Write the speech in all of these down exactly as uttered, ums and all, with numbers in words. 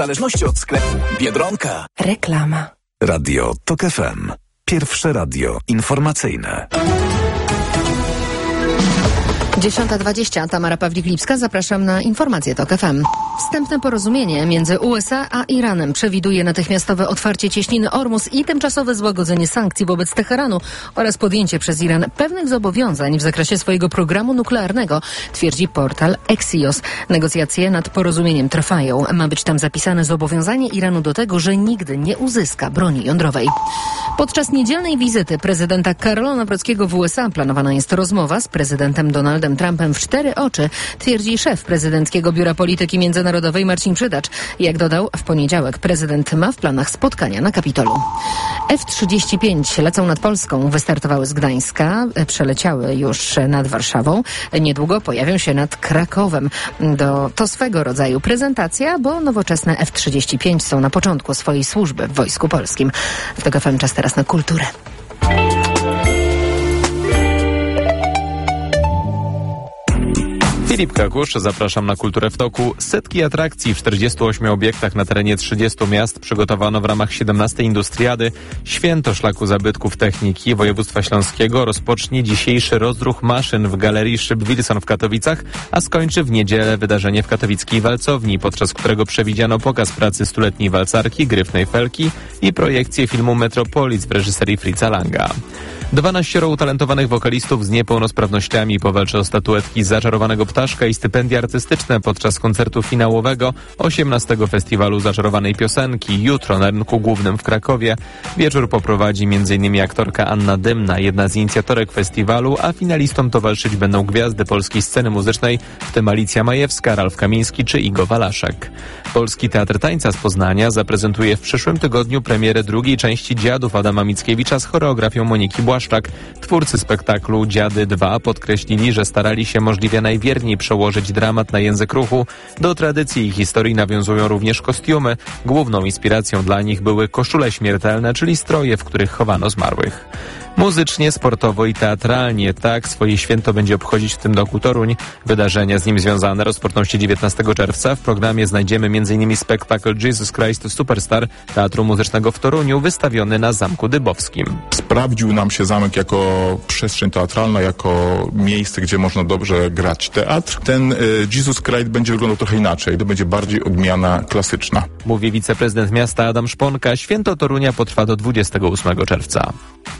zależności od sklepu Biedronka. Reklama. Radio TOK F M. Pierwsze radio informacyjne. dziesiąta dwadzieścia. Tamara Pawlik-Lipska. Zapraszam na informacje TOK F M. Wstępne porozumienie między U S A a Iranem przewiduje natychmiastowe otwarcie cieśniny Ormus i tymczasowe złagodzenie sankcji wobec Teheranu oraz podjęcie przez Iran pewnych zobowiązań w zakresie swojego programu nuklearnego, twierdzi portal Axios. Negocjacje nad porozumieniem trwają. Ma być tam zapisane zobowiązanie Iranu do tego, że nigdy nie uzyska broni jądrowej. Podczas niedzielnej wizyty prezydenta Karola Nawrockiego w U S A planowana jest rozmowa z prezydentem Donaldem Trumpem w cztery oczy, twierdzi szef prezydenckiego Biura Polityki Międzynarodowej Marcin Przydacz. Jak dodał, w poniedziałek prezydent ma w planach spotkania na Kapitolu. F trzydzieści pięć lecą nad Polską. Wystartowały z Gdańska, przeleciały już nad Warszawą. Niedługo pojawią się nad Krakowem. Do, to swego rodzaju prezentacja, bo nowoczesne F trzydzieści pięć są na początku swojej służby w Wojsku Polskim. W TOK F M czas teraz na kulturę. Filip Kakusz, zapraszam na Kulturę w Toku. Setki atrakcji w czterdziestu ośmiu obiektach na terenie trzydziestu miast przygotowano w ramach siedemnastej Industriady. Święto Szlaku Zabytków Techniki Województwa Śląskiego rozpocznie dzisiejszy rozruch maszyn w Galerii Szyb Wilson w Katowicach, a skończy w niedzielę wydarzenie w katowickiej Walcowni, podczas którego przewidziano pokaz pracy stuletniej walcarki, Gryfnej Felki i projekcję filmu Metropolis w reżyserii Fritza Langa. Dwanaścioro utalentowanych wokalistów z niepełnosprawnościami powalczy o statuetki Zaczarowanego Ptaszka i stypendia artystyczne podczas koncertu finałowego osiemnastego Festiwalu Zaczarowanej Piosenki jutro na Rynku Głównym w Krakowie. Wieczór poprowadzi m.in. aktorka Anna Dymna, jedna z inicjatorek festiwalu, a finalistom towarzyszyć będą gwiazdy polskiej sceny muzycznej, w tym Alicja Majewska, Ralf Kamiński czy Igo Walaszek. Polski Teatr Tańca z Poznania zaprezentuje w przyszłym tygodniu premierę drugiej części Dziadów Adama Mickiewicza z choreografią Moniki Błaszczak. Twórcy spektaklu Dziady dwa podkreślili, że starali się możliwie najwierniej przełożyć dramat na język ruchu. Do tradycji i historii nawiązują również kostiumy. Główną inspiracją dla nich były koszule śmiertelne, czyli stroje, w których chowano zmarłych. Muzycznie, sportowo i teatralnie. Tak swoje święto będzie obchodzić w tym roku Toruń. Wydarzenia z nim związane rozpoczną się dziewiętnastego czerwca. W programie znajdziemy m.in. spektakl Jesus Christ Superstar Teatru Muzycznego w Toruniu, wystawiony na Zamku Dybowskim. Sprawdził nam się zamek jako przestrzeń teatralna, jako miejsce, gdzie można dobrze grać teatr. Ten y, Jesus Christ będzie wyglądał trochę inaczej. To będzie bardziej odmiana klasyczna. Mówi wiceprezydent miasta Adam Szponka. Święto Torunia potrwa do dwudziestego ósmego czerwca.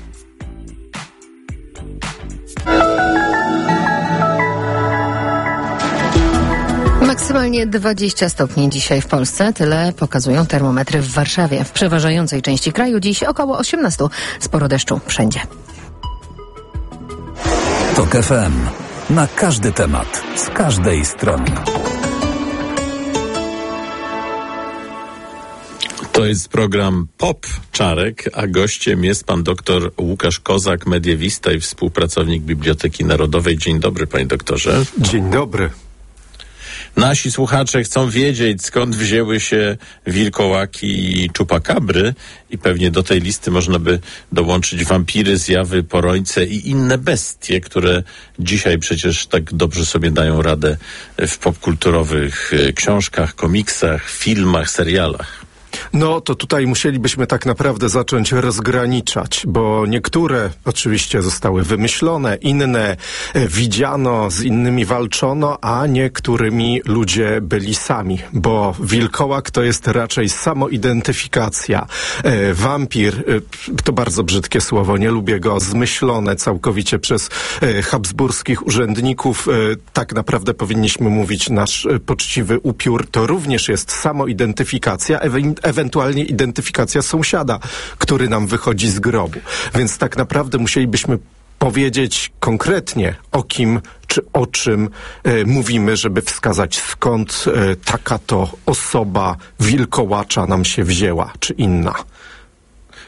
Maksymalnie dwadzieścia stopni dzisiaj w Polsce. Tyle pokazują termometry w Warszawie. W przeważającej części kraju dziś około osiemnaście. Sporo deszczu wszędzie. TOK F M. Na każdy temat. Z każdej strony. To jest program Pop Czarek, a gościem jest pan doktor Łukasz Kozak, mediewista i współpracownik Biblioteki Narodowej. Dzień dobry, panie doktorze. Dzień dobry. Nasi słuchacze chcą wiedzieć, skąd wzięły się wilkołaki i czupakabry, i pewnie do tej listy można by dołączyć wampiry, zjawy, porońce i inne bestie, które dzisiaj przecież tak dobrze sobie dają radę w popkulturowych książkach, komiksach, filmach, serialach. No to tutaj musielibyśmy tak naprawdę zacząć rozgraniczać, bo niektóre oczywiście zostały wymyślone, inne e, widziano, z innymi walczono, a niektórymi ludzie byli sami, bo wilkołak to jest raczej samoidentyfikacja. E, wampir, e, to bardzo brzydkie słowo, nie lubię go, zmyślone całkowicie przez e, habsburskich urzędników. E, tak naprawdę powinniśmy mówić nasz e, poczciwy upiór, to również jest samoidentyfikacja, ewe- ewentualnie identyfikacja sąsiada, który nam wychodzi z grobu. Więc tak naprawdę musielibyśmy powiedzieć konkretnie, o kim czy o czym e, mówimy, żeby wskazać, skąd e, taka to osoba wilkołacza nam się wzięła, czy inna.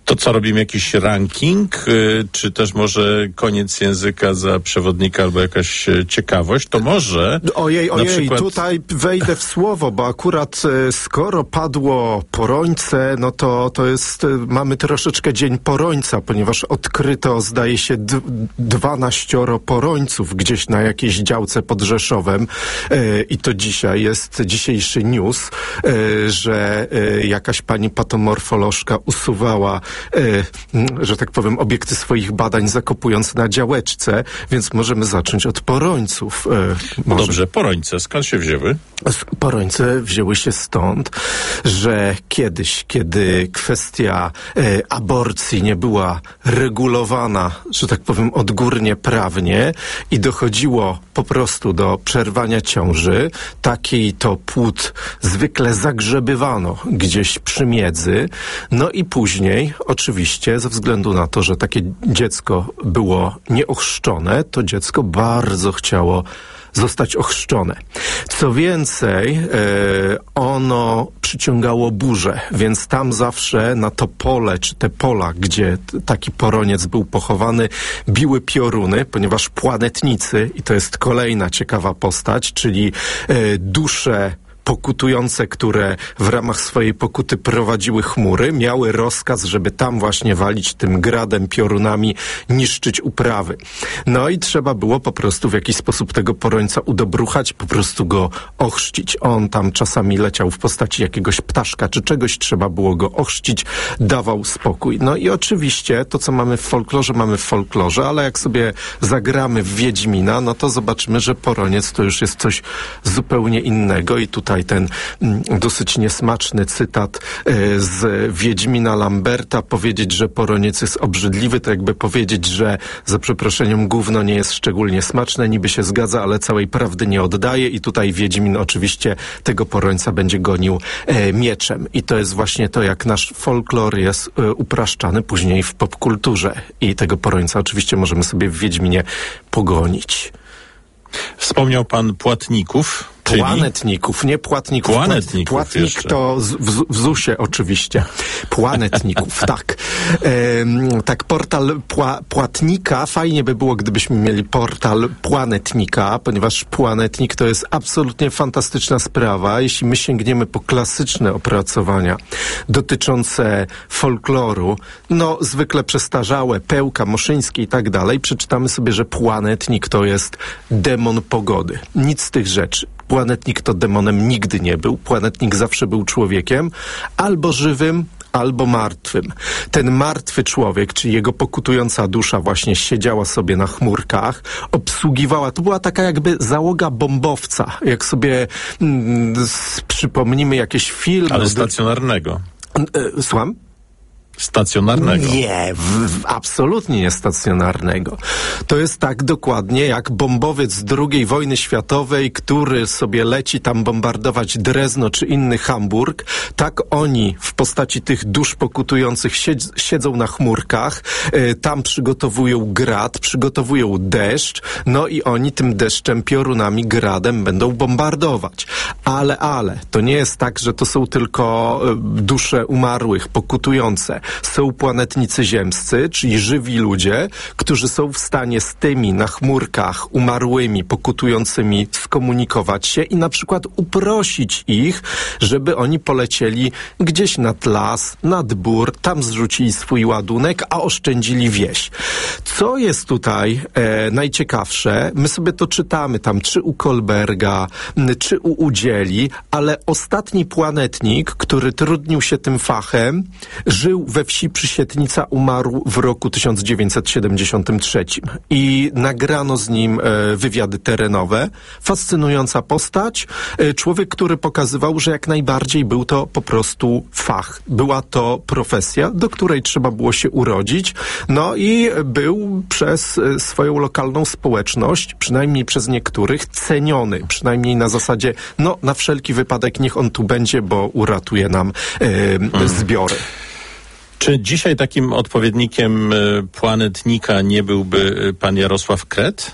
To co, robimy jakiś ranking, y, czy też może koniec języka za przewodnika albo jakaś y, ciekawość? To może... Ojej, ojej, przykład... tutaj wejdę w słowo, bo akurat y, skoro padło Porońce, no to to jest, y, mamy troszeczkę dzień Porońca, ponieważ odkryto, zdaje się, d- dwanaścioro Porońców gdzieś na jakiejś działce pod Rzeszowem y, i to dzisiaj jest dzisiejszy news, y, że y, jakaś pani patomorfolożka usuwała, y, że tak powiem, obiekty swoich badań, zakopując na działeczce, więc możemy zacząć od Porońców. Y, może. Dobrze, Porońce, skąd się wzięły? Porońce wzięły się stąd, że kiedyś, kiedy kwestia e, aborcji nie była regulowana, że tak powiem, odgórnie prawnie i dochodziło po prostu do przerwania ciąży, taki to płód zwykle zagrzebywano gdzieś przy miedzy, no i później oczywiście ze względu na to, że takie dziecko było nieochrzczone, to dziecko bardzo chciało zostać ochrzczone. Co więcej, e, ono przyciągało burzę, więc tam zawsze na to pole, czy te pola, gdzie t- taki poroniec był pochowany, biły pioruny, ponieważ płanetnicy, i to jest kolejna ciekawa postać, czyli e, dusze pokutujące, które w ramach swojej pokuty prowadziły chmury, miały rozkaz, żeby tam właśnie walić tym gradem, piorunami, niszczyć uprawy. No i trzeba było po prostu w jakiś sposób tego porońca udobruchać, po prostu go ochrzcić. On tam czasami leciał w postaci jakiegoś ptaszka czy czegoś, trzeba było go ochrzcić, dawał spokój. No i oczywiście to, co mamy w folklorze, mamy w folklorze, ale jak sobie zagramy w Wiedźmina, no to zobaczymy, że poroniec to już jest coś zupełnie innego i tutaj ten mm, dosyć niesmaczny cytat e, z Wiedźmina Lamberta, powiedzieć, że poroniec jest obrzydliwy, to jakby powiedzieć, że za przeproszeniem gówno nie jest szczególnie smaczne, niby się zgadza, ale całej prawdy nie oddaje i tutaj Wiedźmin oczywiście tego porońca będzie gonił e, mieczem. I to jest właśnie to, jak nasz folklor jest e, upraszczany później w popkulturze i tego porońca oczywiście możemy sobie w Wiedźminie pogonić. Wspomniał pan płatników. Czyli? Płanetników, nie płatników. Płanetników Płatnik jeszcze. to z, w, w zusie oczywiście. Płanetników, tak. Ehm, tak, portal pła, Płatnika, fajnie by było, gdybyśmy mieli portal Płanetnika, ponieważ Płanetnik to jest absolutnie fantastyczna sprawa. Jeśli my sięgniemy po klasyczne opracowania dotyczące folkloru, no zwykle przestarzałe, Pełka, Moszyński i tak dalej, przeczytamy sobie, że Płanetnik to jest demon pogody. Nic z tych rzeczy. Płanetnik to demonem nigdy nie był. Płanetnik zawsze był człowiekiem, albo żywym, albo martwym. Ten martwy człowiek, czyli jego pokutująca dusza właśnie siedziała sobie na chmurkach, obsługiwała, to była taka jakby załoga bombowca. Jak sobie mm, s- przypomnimy jakieś filmy... Ale stacjonarnego. Y, Słucham? Stacjonarnego. Nie, w, w, absolutnie nie stacjonarnego. To jest tak dokładnie jak bombowiec z drugiej wojny światowej, który sobie leci tam bombardować Drezno czy inny Hamburg. Tak oni w postaci tych dusz pokutujących siedz, siedzą na chmurkach, y, tam przygotowują grad, przygotowują deszcz, no i oni tym deszczem, piorunami, gradem będą bombardować. Ale, ale, to nie jest tak, że to są tylko y, dusze umarłych, pokutujące. Są płanetnicy ziemscy, czyli żywi ludzie, którzy są w stanie z tymi na chmurkach umarłymi, pokutującymi skomunikować się i na przykład uprosić ich, żeby oni polecieli gdzieś nad las, nad bór, tam zrzucili swój ładunek, a oszczędzili wieś. Co jest tutaj e, najciekawsze? My sobie to czytamy tam, czy u Kolberga, czy u Udzieli, ale ostatni płanetnik, który trudnił się tym fachem, żył we wsi Przysietnica, umarł w roku tysiąc dziewięćset siedemdziesiątym trzecim i nagrano z nim e, wywiady terenowe. Fascynująca postać. E, człowiek, który pokazywał, że jak najbardziej był to po prostu fach. Była to profesja, do której trzeba było się urodzić. No i był przez e, swoją lokalną społeczność, przynajmniej przez niektórych, ceniony. Przynajmniej na zasadzie, no na wszelki wypadek niech on tu będzie, bo uratuje nam e, hmm. zbiory. Czy dzisiaj takim odpowiednikiem y, płanetnika nie byłby y, pan Jarosław Kret?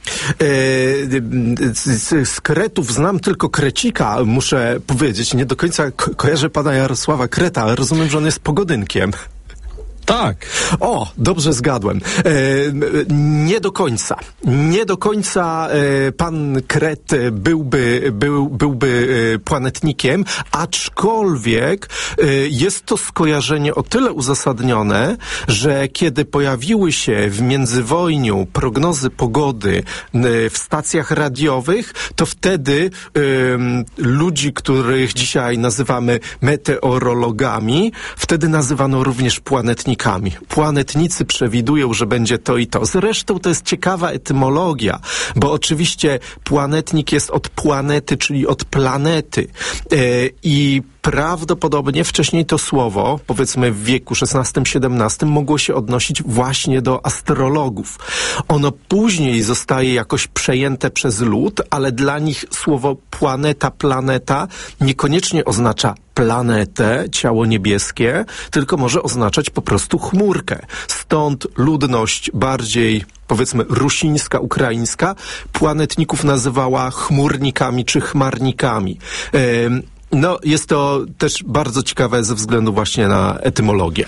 E, z, z Kretów znam tylko Krecika, muszę powiedzieć. Nie do końca ko- kojarzę pana Jarosława Kreta, ale rozumiem, że on jest pogodynkiem. Tak. O, dobrze zgadłem. E, nie do końca. Nie do końca e, pan Kret byłby, był, byłby e, planetnikiem, aczkolwiek e, jest to skojarzenie o tyle uzasadnione, że kiedy pojawiły się w międzywojniu prognozy pogody e, w stacjach radiowych, to wtedy e, ludzi, których dzisiaj nazywamy meteorologami, wtedy nazywano również planetnikami. Planetnicy przewidują, że będzie to i to. Zresztą to jest ciekawa etymologia, bo oczywiście planetnik jest od planety, czyli od planety. E, I prawdopodobnie wcześniej to słowo, powiedzmy w wieku szesnastym siedemnastym, mogło się odnosić właśnie do astrologów. Ono później zostaje jakoś przejęte przez lud, ale dla nich słowo planeta, planeta niekoniecznie oznacza planetę, ciało niebieskie, tylko może oznaczać po prostu chmurkę. Stąd ludność bardziej, powiedzmy, rusińska, ukraińska, planetników nazywała chmurnikami czy chmarnikami. Ym, No, jest to też bardzo ciekawe ze względu właśnie na etymologię.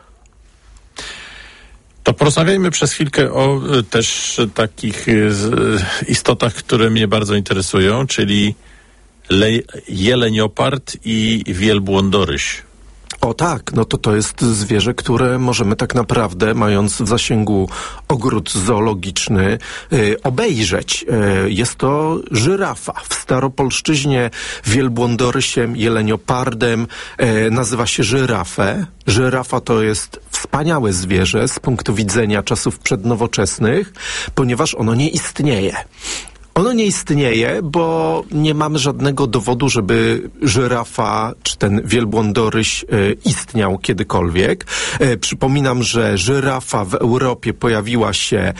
To porozmawiajmy przez chwilkę o y, też y, takich y, istotach, które mnie bardzo interesują, czyli le- jeleniopard i wielbłądoryś. O tak, no to to jest zwierzę, które możemy tak naprawdę, mając w zasięgu ogród zoologiczny, y, obejrzeć. Y, jest to żyrafa. W staropolszczyźnie wielbłądorysiem, jeleniopardem y, nazywa się żyrafę. Żyrafa to jest wspaniałe zwierzę z punktu widzenia czasów przednowoczesnych, ponieważ ono nie istnieje. Ono nie istnieje, bo nie mamy żadnego dowodu, żeby żyrafa czy ten wielbłądoryś e, istniał kiedykolwiek. E, przypominam, że żyrafa w Europie pojawiła się e,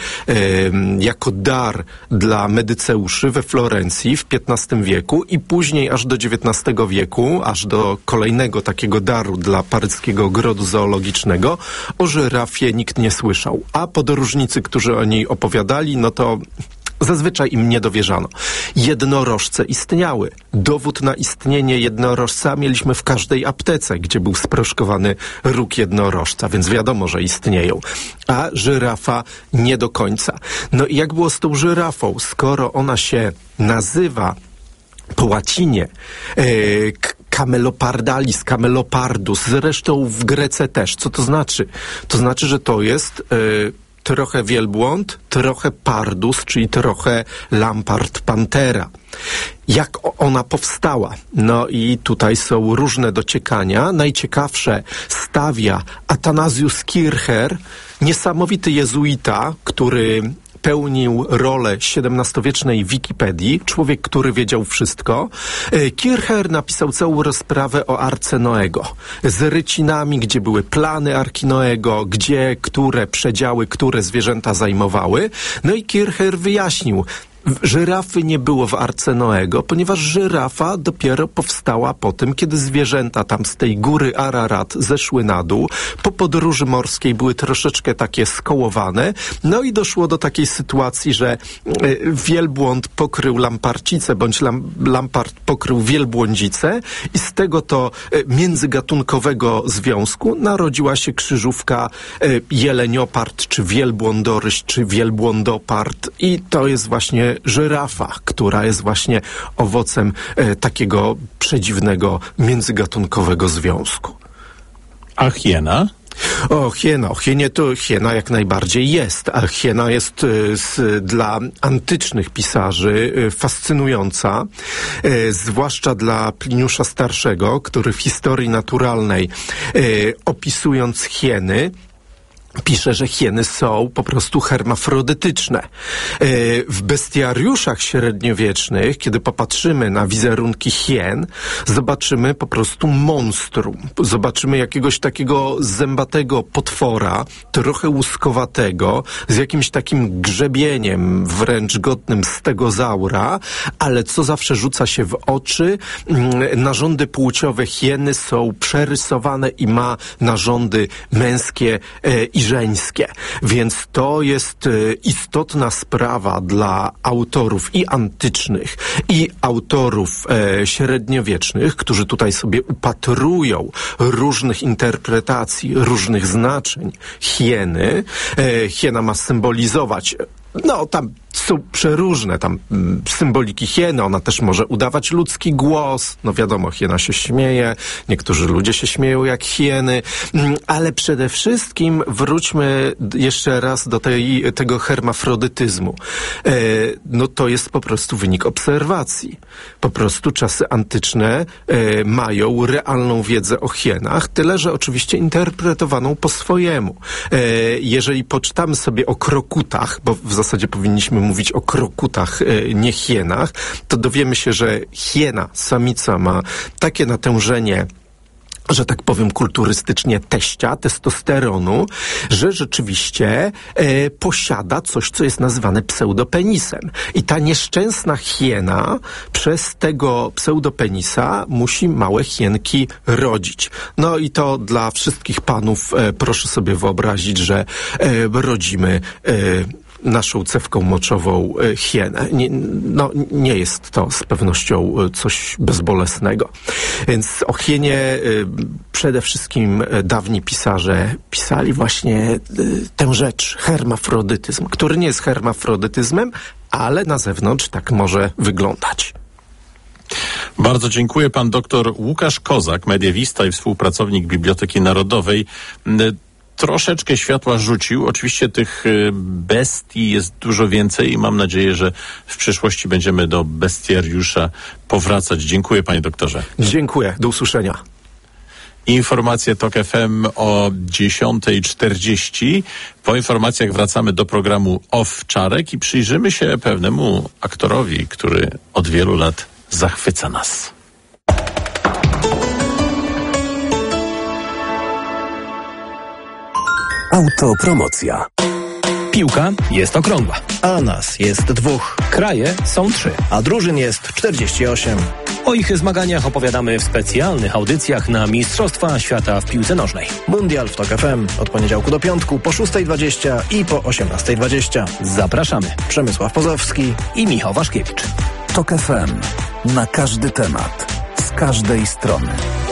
jako dar dla medyceuszy we Florencji w piętnastym wieku i później aż do dziewiętnastego wieku, aż do kolejnego takiego daru dla paryskiego ogrodu zoologicznego, o żyrafie nikt nie słyszał. A podróżnicy, którzy o niej opowiadali, no to zazwyczaj im nie dowierzano. Jednorożce istniały. Dowód na istnienie jednorożca mieliśmy w każdej aptece, gdzie był sproszkowany róg jednorożca, więc wiadomo, że istnieją. A żyrafa nie do końca. No i jak było z tą żyrafą? Skoro ona się nazywa po łacinie e, Camelopardalis, Camelopardus, zresztą w Grece też. Co to znaczy? To znaczy, że to jest e, trochę wielbłąd, trochę pardus, czyli trochę lampart pantera. Jak ona powstała? No i tutaj są różne dociekania. Najciekawsze stawia Athanasius Kircher, niesamowity jezuita, który pełnił rolę siedemnastowiecznej Wikipedii, człowiek, który wiedział wszystko. Kircher napisał całą rozprawę o Arce Noego, z rycinami, gdzie były plany Arki Noego, gdzie które przedziały, które zwierzęta zajmowały. No i Kircher wyjaśnił, żyrafy nie było w Arce Noego, ponieważ żyrafa dopiero powstała po tym, kiedy zwierzęta tam z tej góry Ararat zeszły na dół. Po podróży morskiej były troszeczkę takie skołowane. No i doszło do takiej sytuacji, że y, wielbłąd pokrył lamparcicę, bądź lam, lampart pokrył wielbłądzicę i z tego to y, międzygatunkowego związku narodziła się krzyżówka y, jeleniopard, czy wielbłądoryś, czy wielbłądopard i to jest właśnie żyrafa, która jest właśnie owocem e, takiego przedziwnego międzygatunkowego związku. A hiena? O, hiena. O hienie to hiena jak najbardziej jest. A hiena jest y, z, dla antycznych pisarzy y, fascynująca, y, zwłaszcza dla Pliniusza Starszego, który w historii naturalnej y, opisując hieny pisze, że hieny są po prostu hermafrodytyczne. W bestiariuszach średniowiecznych, kiedy popatrzymy na wizerunki hien, zobaczymy po prostu monstrum. Zobaczymy jakiegoś takiego zębatego potwora, trochę łuskowatego, z jakimś takim grzebieniem wręcz godnym stegozaura, ale co zawsze rzuca się w oczy, narządy płciowe hieny są przerysowane i ma narządy męskie i żeńskie. Więc to jest istotna sprawa dla autorów i antycznych, i autorów e, średniowiecznych, którzy tutaj sobie upatrują różnych interpretacji, różnych znaczeń hieny. E, hiena ma symbolizować, no tam są przeróżne tam mm, symboliki hieny. Ona też może udawać ludzki głos. No wiadomo, hiena się śmieje. Niektórzy ludzie się śmieją jak hieny. Mm, ale przede wszystkim wróćmy jeszcze raz do tej, tego hermafrodytyzmu. E, no to jest po prostu wynik obserwacji. Po prostu czasy antyczne e, mają realną wiedzę o hienach, tyle że oczywiście interpretowaną po swojemu. E, jeżeli poczytamy sobie o krokutach, bo w zasadzie powinniśmy mówić o krokutach, nie hienach, to dowiemy się, że hiena, samica ma takie natężenie, że tak powiem kulturystycznie, teścia, testosteronu, że rzeczywiście e, posiada coś, co jest nazywane pseudopenisem. I ta nieszczęsna hiena przez tego pseudopenisa musi małe hienki rodzić. No i to dla wszystkich panów e, proszę sobie wyobrazić, że e, rodzimy e, naszą cewką moczową e, hienę. Nie, no, nie jest to z pewnością coś bezbolesnego. Więc o hienie e, przede wszystkim e, dawni pisarze pisali właśnie e, tę rzecz, hermafrodytyzm, który nie jest hermafrodytyzmem, ale na zewnątrz tak może wyglądać. Bardzo dziękuję. Pan doktor Łukasz Kozak, mediewista i współpracownik Biblioteki Narodowej, troszeczkę światła rzucił. Oczywiście tych bestii jest dużo więcej i mam nadzieję, że w przyszłości będziemy do bestiariusza powracać. Dziękuję, panie doktorze. Dziękuję. Do usłyszenia. Informacje TOK F M o dziesiąta czterdzieści. Po informacjach wracamy do programu Owczarek i przyjrzymy się pewnemu aktorowi, który od wielu lat zachwyca nas. Autopromocja. Piłka jest okrągła. A nas jest dwóch. Kraje są trzy. A drużyn jest czterdzieści osiem. O ich zmaganiach opowiadamy w specjalnych audycjach na Mistrzostwa Świata w piłce nożnej. Mundial w TOK F M od poniedziałku do piątku po szósta dwadzieścia i po osiemnasta dwadzieścia. Zapraszamy. Przemysław Pozowski i Michał Waszkiewicz. TOK F M. Na każdy temat. Z każdej strony.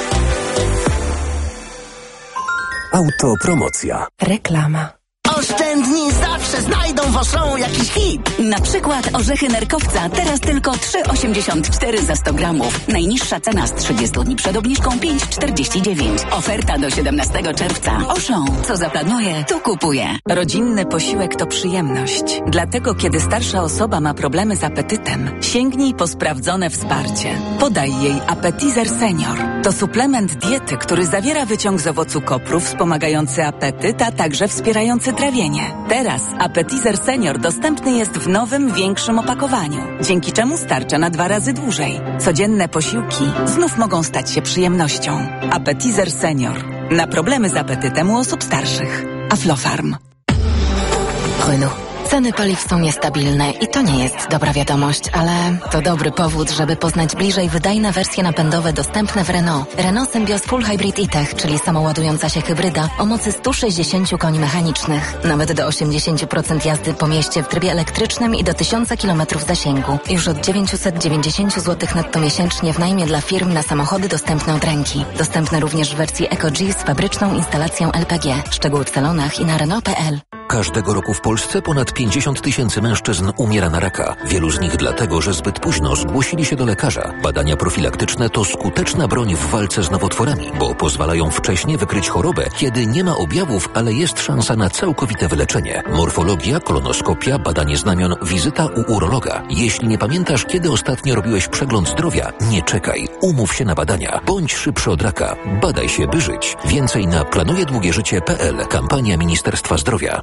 Autopromocja. Reklama. Oszczędni zawsze znajdą w Auchan jakiś hit. Na przykład orzechy nerkowca teraz tylko trzy osiemdziesiąt cztery za sto gramów. Najniższa cena z trzydziestu dni przed obniżką pięć czterdzieści dziewięć. Oferta do siedemnastego czerwca. Auchan. Co zaplanuje, to kupuje. Rodzinny posiłek to przyjemność. Dlatego kiedy starsza osoba ma problemy z apetytem, sięgnij po sprawdzone wsparcie. Podaj jej Appetizer Senior. To suplement diety, który zawiera wyciąg z owocu kopru wspomagający apetyt, a także wspierający trawienie. Teraz Appetizer Senior dostępny jest w nowym, większym opakowaniu, dzięki czemu starcza na dwa razy dłużej. Codzienne posiłki znów mogą stać się przyjemnością. Appetizer Senior. Na problemy z apetytem u osób starszych. Aflofarm. Renault. Ceny paliw są niestabilne i to nie jest dobra wiadomość, ale to dobry powód, żeby poznać bliżej wydajne wersje napędowe dostępne w Renault. Renault Symbioz Full Hybrid E-Tech, czyli samoładująca się hybryda o mocy sto sześćdziesiąt koni mechanicznych. Nawet do osiemdziesiąt procent jazdy po mieście w trybie elektrycznym i do tysiąc kilometrów zasięgu. Już od dziewięćset dziewięćdziesiąt złotych netto miesięcznie w najmie dla firm na samochody dostępne od ręki. Dostępne również w wersji EcoG z fabryczną instalacją L P G. Szczegóły w salonach i na Renault kropka p l. Każdego roku w Polsce ponad pięćdziesiąt tysięcy mężczyzn umiera na raka. Wielu z nich dlatego, że zbyt późno zgłosili się do lekarza. Badania profilaktyczne to skuteczna broń w walce z nowotworami, bo pozwalają wcześnie wykryć chorobę, kiedy nie ma objawów, ale jest szansa na całkowite wyleczenie. Morfologia, kolonoskopia, badanie znamion, wizyta u urologa. Jeśli nie pamiętasz, kiedy ostatnio robiłeś przegląd zdrowia, nie czekaj. Umów się na badania. Bądź szybszy od raka. Badaj się, by żyć. Więcej na planuję długie życie kropka p l. Kampania Ministerstwa Zdrowia.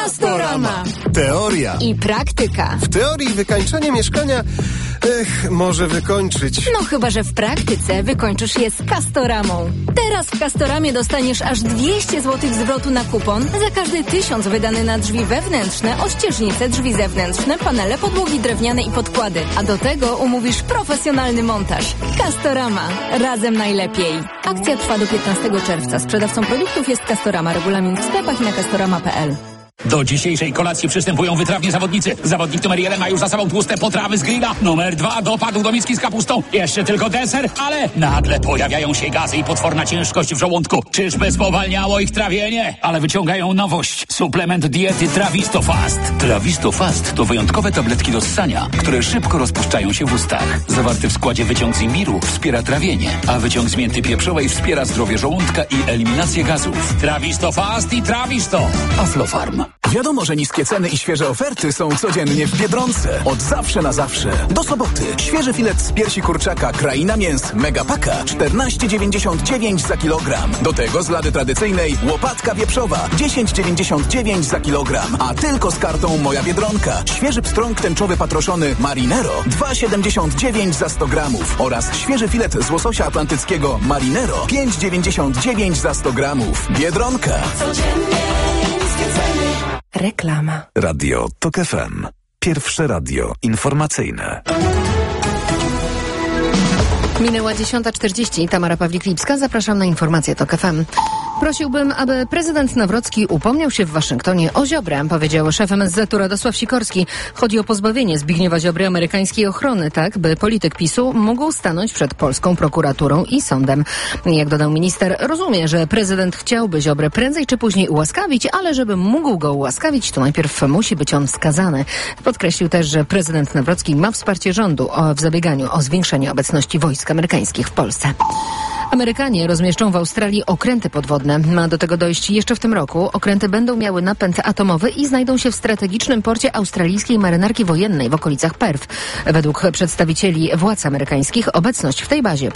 Castorama. Teoria I praktyka. W teorii wykańczenie mieszkania, ech, może wykończyć. No chyba, że w praktyce wykończysz je z Castoramą. Teraz w Castoramie dostaniesz aż dwieście złotych zwrotu na kupon za każdy tysiąc wydany na drzwi wewnętrzne, ościeżnice, drzwi zewnętrzne, panele, podłogi drewniane i podkłady. A do tego umówisz profesjonalny montaż. Castorama. Razem najlepiej. Akcja trwa do piętnastego czerwca. Sprzedawcą produktów jest Castorama. Regulamin w sklepach i na castorama kropka p l. Do dzisiejszej kolacji przystępują wytrawni zawodnicy. Zawodnik numer jeden ma już za sobą tłuste potrawy z grilla. Numer dwa dopadł do miski z kapustą. Jeszcze tylko deser, ale nagle pojawiają się gazy i potworna ciężkość w żołądku. Czyżby spowalniało ich trawienie? Ale wyciągają nowość. Suplement diety Trawisto Fast. Trawisto Fast to wyjątkowe tabletki do ssania, które szybko rozpuszczają się w ustach. Zawarty w składzie wyciąg z imbiru wspiera trawienie, a wyciąg z mięty pieprzowej wspiera zdrowie żołądka i eliminację gazów. Trawisto Fast i Trawisto. Aflofarm. Wiadomo, że niskie ceny i świeże oferty są codziennie w Biedronce. Od zawsze na zawsze. Do soboty. Świeży filet z piersi kurczaka Kraina Mięs Megapaka czternaście dziewięćdziesiąt dziewięć za kilogram. Do tego z lady tradycyjnej łopatka wieprzowa dziesięć dziewięćdziesiąt dziewięć za kilogram. A tylko z kartą Moja Biedronka. Świeży pstrąg tęczowy patroszony Marinero dwa siedemdziesiąt dziewięć za sto gramów. Oraz świeży filet z łososia atlantyckiego Marinero pięć dziewięćdziesiąt dziewięć za sto gramów. Biedronka. Codziennie niskie ceny. Reklama. Radio Tok F M. Pierwsze radio informacyjne. Minęła dziesiąta czterdzieści. Tamara Pawlik-Lipska. Zapraszam na informacje Tok F M. Prosiłbym, aby prezydent Nawrocki upomniał się w Waszyngtonie o Ziobrę, powiedział szef M S Z-u Radosław Sikorski. Chodzi o pozbawienie Zbigniewa Ziobry amerykańskiej ochrony, tak by polityk PiSu mógł stanąć przed polską prokuraturą i sądem. Jak dodał minister, rozumie, że prezydent chciałby Ziobrę prędzej czy później ułaskawić, ale żeby mógł go ułaskawić, to najpierw musi być on skazany. Podkreślił też, że prezydent Nawrocki ma wsparcie rządu w zabieganiu o zwiększenie obecności wojsk amerykańskich w Polsce. Amerykanie rozmieszczą w Australii okręty podwodne. Ma do tego dojść jeszcze w tym roku. Okręty będą miały napęd atomowy i znajdą się w strategicznym porcie australijskiej marynarki wojennej w okolicach Perth. Według przedstawicieli władz amerykańskich obecność w tej bazie